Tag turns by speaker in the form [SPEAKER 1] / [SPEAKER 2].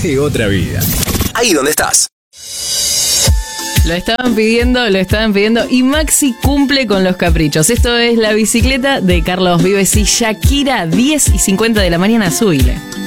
[SPEAKER 1] de otra vida. Ahí donde estás.
[SPEAKER 2] Lo estaban pidiendo y Maxi cumple con los caprichos. Esto es La Bicicleta de Carlos Vives y Shakira, 10:50 de la mañana, súbile.